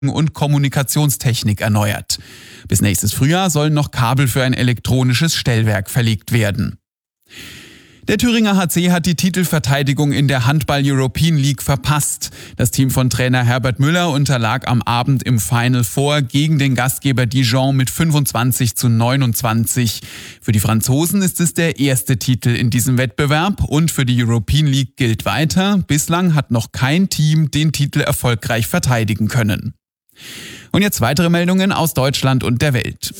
und Kommunikationstechnik erneuert. Bis nächstes Frühjahr sollen noch Kabel für ein elektronisches Stellwerk verlegt werden. Der Thüringer HC hat die Titelverteidigung in der Handball-European League verpasst. Das Team von Trainer Herbert Müller unterlag am Abend im Final Four gegen den Gastgeber Dijon mit 25-29. Für die Franzosen ist es der erste Titel in diesem Wettbewerb und für die European League gilt weiter: Bislang hat noch kein Team den Titel erfolgreich verteidigen können. Und jetzt weitere Meldungen aus Deutschland und der Welt.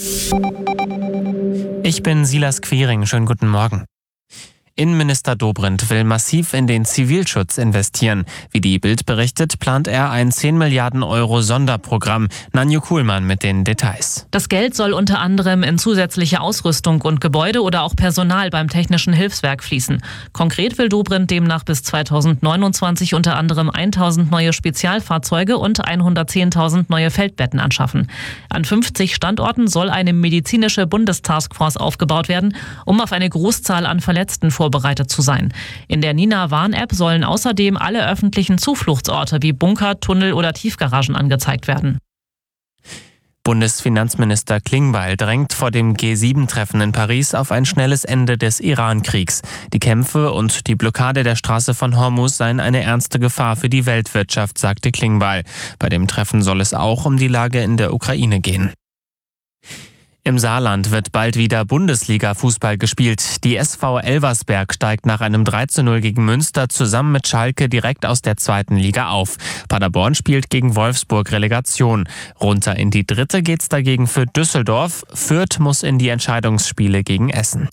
Ich bin Silas Quiring. Schönen guten Morgen. Innenminister Dobrindt will massiv in den Zivilschutz investieren. Wie die Bild berichtet, plant er ein 10 Milliarden Euro Sonderprogramm. Nanju Kuhlmann mit den Details. Das Geld soll unter anderem in zusätzliche Ausrüstung und Gebäude oder auch Personal beim Technischen Hilfswerk fließen. Konkret will Dobrindt demnach bis 2029 unter anderem 1000 neue Spezialfahrzeuge und 110.000 neue Feldbetten anschaffen. An 50 Standorten soll eine medizinische Bundestaskforce aufgebaut werden, um auf eine Großzahl an Verletzten vorbereitet zu sein. In der Nina-Warn-App sollen außerdem alle öffentlichen Zufluchtsorte wie Bunker, Tunnel oder Tiefgaragen angezeigt werden. Bundesfinanzminister Klingbeil drängt vor dem G7-Treffen in Paris auf ein schnelles Ende des Iran-Kriegs. Die Kämpfe und die Blockade der Straße von Hormuz seien eine ernste Gefahr für die Weltwirtschaft, sagte Klingbeil. Bei dem Treffen soll es auch um die Lage in der Ukraine gehen. Im Saarland wird bald wieder Bundesliga-Fußball gespielt. Die SV Elversberg steigt nach einem 3:0 gegen Münster zusammen mit Schalke direkt aus der 2. Liga auf. Paderborn spielt gegen Wolfsburg Relegation. Runter in die 3. geht's dagegen für Düsseldorf. Fürth muss in die Entscheidungsspiele gegen Essen.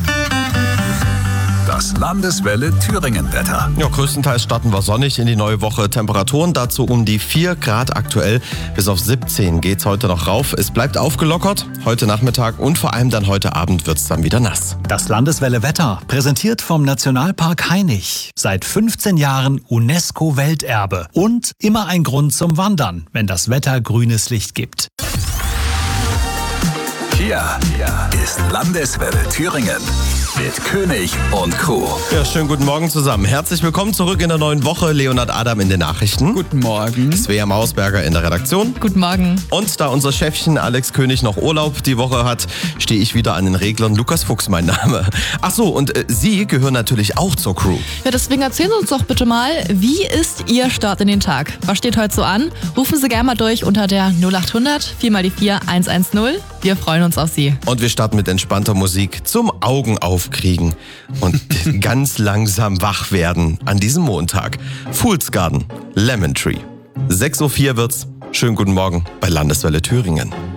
Das Landeswelle Thüringen-Wetter. Ja, größtenteils starten wir sonnig in die neue Woche. Temperaturen dazu um die 4 Grad aktuell. Bis auf 17 geht's heute noch rauf. Es bleibt aufgelockert. Heute Nachmittag und vor allem dann heute Abend wird's dann wieder nass. Das Landeswelle Wetter, präsentiert vom Nationalpark Hainich. Seit 15 Jahren UNESCO-Welterbe. Und immer ein Grund zum Wandern, wenn das Wetter grünes Licht gibt. Hier ist Landeswelle Thüringen mit König und Co. Ja, schönen guten Morgen zusammen. Herzlich willkommen zurück in der neuen Woche. Leonhard Adam in den Nachrichten. Guten Morgen. Svea Mausberger in der Redaktion. Guten Morgen. Und da unser Chefchen Alex König noch Urlaub die Woche hat, stehe ich wieder an den Reglern. Lukas Fuchs mein Name. Ach so, und Sie gehören natürlich auch zur Crew. Ja, deswegen erzählen Sie uns doch bitte mal, wie ist Ihr Start in den Tag? Was steht heute so an? Rufen Sie gerne mal durch unter der 0800 4x4 110. Wir freuen uns auf Sie. Und wir starten mit entspannter Musik zum Augen aufkriegen und ganz langsam wach werden an diesem Montag. Fool's Garden, Lemon Tree. 6:04 wird's. Schönen guten Morgen bei Landeswelle Thüringen.